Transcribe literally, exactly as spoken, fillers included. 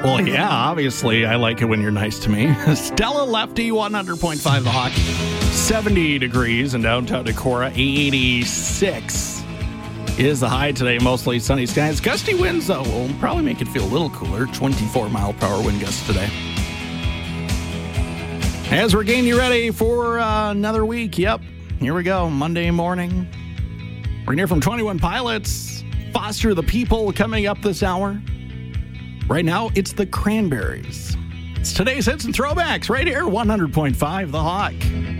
Well, yeah, obviously, I like it when you're nice to me. Stella Lefty, one hundred point five The Hawk. seventy degrees in downtown Decorah. eighty-six is the high today. Mostly sunny skies. Gusty winds, though, will probably make it feel a little cooler. twenty-four mile per hour wind gusts today. As we're getting you ready for uh, another week. Yep, here we go. Monday morning. We're going to hear from twenty-one Pilots. Foster the People coming up this hour. Right now, it's the Cranberries. It's today's hits and throwbacks right here, one hundred point five The Hawk.